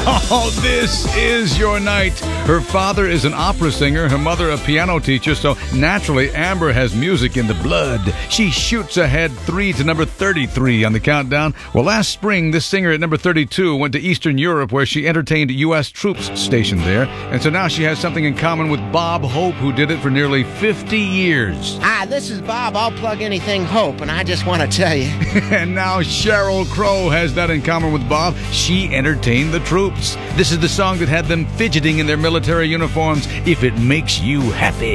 Oh, this is your night. Her father is an opera singer, her mother a piano teacher, so naturally Amber has music in the blood. She shoots ahead 3 to number 33 on the countdown. Well, last spring, this singer at number 32 went to Eastern Europe where she entertained U.S. troops stationed there. And so now she has something in common with Bob Hope, who did it for nearly 50 years. Hi, this is Bob. I'll plug anything Hope, and I just want to tell you. And now Sheryl Crow has that in common with Bob. She entertained the troops. This is the song that had them fidgeting in their military uniforms, If It Makes You Happy.